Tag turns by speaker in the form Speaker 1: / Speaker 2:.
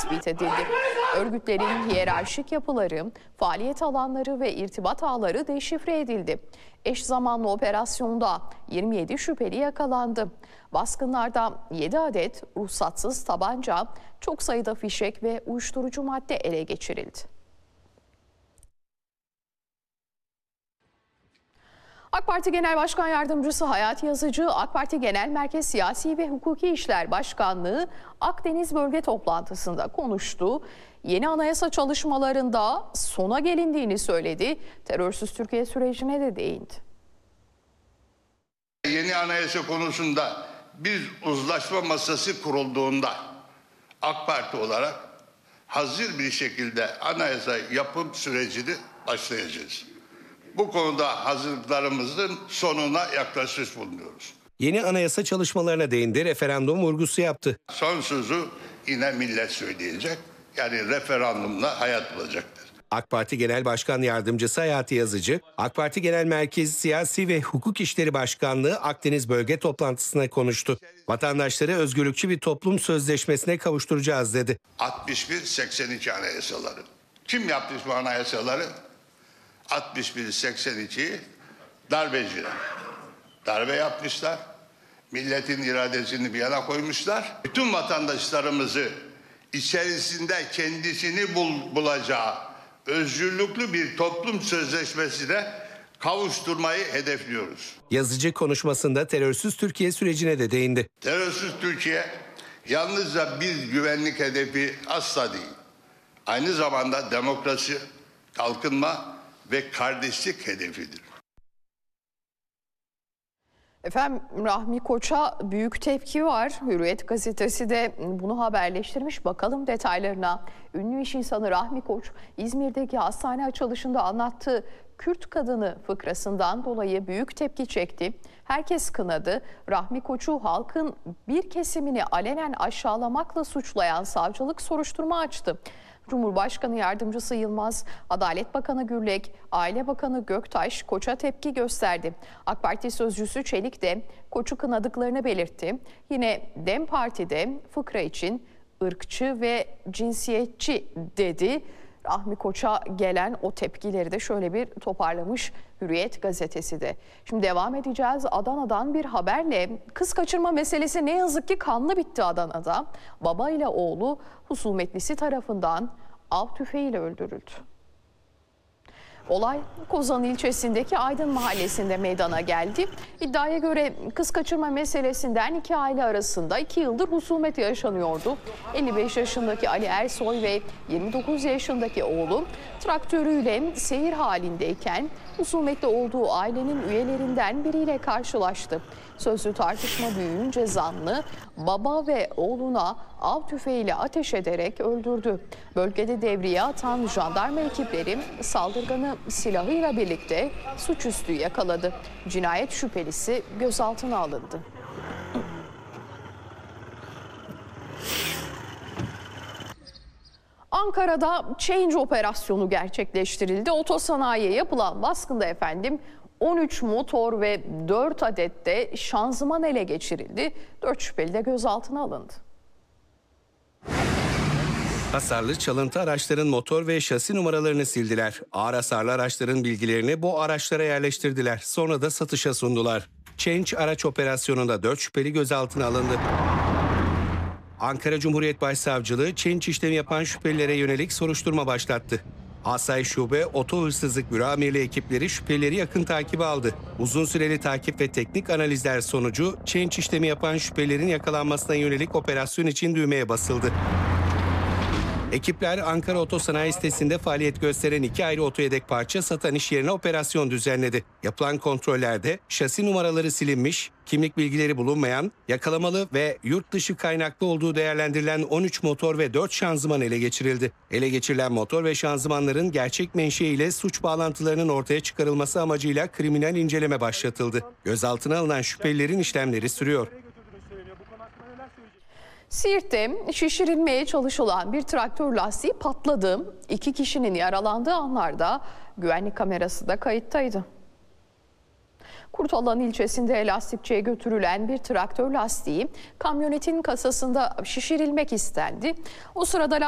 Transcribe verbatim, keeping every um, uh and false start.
Speaker 1: tespit edildi. Örgütlerin hiyerarşik yapıları, faaliyet alanları ve irtibat ağları deşifre edildi. Eş zamanlı operasyonda yirmi yedi şüpheli yakalandı. Baskınlarda yedi adet ruhsatsız tabanca, çok sayıda fişek ve uyuşturucu madde ele geçirildi. AK Parti Genel Başkan Yardımcısı Hayati Yazıcı, AK Parti Genel Merkez Siyasi ve Hukuki İşler Başkanlığı Akdeniz Bölge toplantısında konuştu. Yeni anayasa çalışmalarında sona gelindiğini söyledi. Terörsüz Türkiye sürecine de değindi.
Speaker 2: Yeni anayasa konusunda bir uzlaşma masası kurulduğunda AK Parti olarak hazır bir şekilde anayasa yapım sürecini başlayacağız. Bu konuda hazırlıklarımızın sonuna yaklaşmış bulunuyoruz.
Speaker 3: Yeni anayasa çalışmalarına değindi, referandum vurgusu yaptı.
Speaker 2: Son sözü yine millet söyleyecek. Yani referandumla hayat bulacaktır.
Speaker 3: AK Parti Genel Başkan Yardımcısı Hayati Yazıcı, AK Parti Genel Merkez Siyasi ve Hukuk İşleri Başkanlığı Akdeniz Bölge toplantısına konuştu. Vatandaşları özgürlükçü bir toplum sözleşmesine kavuşturacağız dedi.
Speaker 2: altmış bir seksen iki anayasaları. Kim yapmış bu anayasaları? altmış bir seksen iki darbeciler. Darbe yapmışlar. Milletin iradesini bir yana koymuşlar. Bütün vatandaşlarımızı içerisinde kendisini bul, bulacağı özgürlüklü bir toplum sözleşmesine kavuşturmayı hedefliyoruz.
Speaker 3: Yazıcı konuşmasında terörsüz Türkiye sürecine de değindi.
Speaker 2: Terörsüz Türkiye yalnızca bir güvenlik hedefi asla değil. Aynı zamanda demokrasi, kalkınma ve kardeşlik hedefidir.
Speaker 1: Efendim, Rahmi Koç'a büyük tepki var. Hürriyet gazetesi de bunu haberleştirmiş. Bakalım detaylarına. Ünlü iş insanı Rahmi Koç, İzmir'deki hastane açılışında anlattığı Kürt kadını fıkrasından dolayı büyük tepki çekti. Herkes kınadı. Rahmi Koç'u halkın bir kesimini alenen aşağılamakla suçlayan savcılık soruşturma açtı. Cumhurbaşkanı Yardımcısı Yılmaz, Adalet Bakanı Gürlek, Aile Bakanı Göktaş Koç'a tepki gösterdi. AK Parti sözcüsü Çelik de Koç'u kınadıklarını belirtti. Yine DEM Parti'de fıkra için ırkçı ve cinsiyetçi dedi. Rahmi Koç'a gelen o tepkileri de şöyle bir toparlamış Hürriyet gazetesi de. Şimdi devam edeceğiz. Adana'dan bir haberle kız kaçırma meselesi ne yazık ki kanlı bitti Adana'da. Baba ile oğlu husumetlisi tarafından av tüfeğiyle öldürüldü. Olay Kozan ilçesindeki Aydın mahallesinde meydana geldi. İddiaya göre kız kaçırma meselesinden iki aile arasında iki yıldır husumet yaşanıyordu. elli beş yaşındaki Ali Ersoy ve yirmi dokuz yaşındaki oğlu traktörüyle seyir halindeyken husumetli olduğu ailenin üyelerinden biriyle karşılaştı. Sözlü tartışma büyüyünce zanlı baba ve oğluna av tüfeğiyle ateş ederek öldürdü. Bölgede devriye atan jandarma ekipleri saldırganı silahıyla birlikte suçüstü yakaladı. Cinayet şüphelisi gözaltına alındı. Ankara'da Change operasyonu gerçekleştirildi. Otosanayiye yapılan baskında efendim on üç motor ve dört adet de şanzıman ele geçirildi. dört şüpheli de gözaltına alındı.
Speaker 3: Hasarlı çalıntı araçların motor ve şasi numaralarını sildiler. Ağır hasarlı araçların bilgilerini bu araçlara yerleştirdiler. Sonra da satışa sundular. Change araç operasyonunda dört şüpheli gözaltına alındı. Ankara Cumhuriyet Başsavcılığı Change işlemi yapan şüphelilere yönelik soruşturma başlattı. Asayiş Şube Oto Hırsızlık Büro Amirliği ekipleri şüphelileri yakın takibe aldı. Uzun süreli takip ve teknik analizler sonucu Change işlemi yapan şüphelilerin yakalanmasına yönelik operasyon için düğmeye basıldı. Ekipler Ankara Otosanayi sitesinde faaliyet gösteren iki ayrı otoyedek parça satan iş yerine operasyon düzenledi. Yapılan kontrollerde şasi numaraları silinmiş, kimlik bilgileri bulunmayan, yakalamalı ve yurt dışı kaynaklı olduğu değerlendirilen on üç motor ve dört şanzıman ele geçirildi. Ele geçirilen motor ve şanzımanların gerçek menşeiyle suç bağlantılarının ortaya çıkarılması amacıyla kriminal inceleme başlatıldı. Gözaltına alınan şüphelilerin işlemleri sürüyor.
Speaker 1: Siirt'te şişirilmeye çalışılan bir traktör lastiği patladı. İki kişinin yaralandığı anlarda güvenlik kamerası da kayıttaydı. Kurtalan ilçesinde lastikçiye götürülen bir traktör lastiği kamyonetin kasasında şişirilmek istendi. O sırada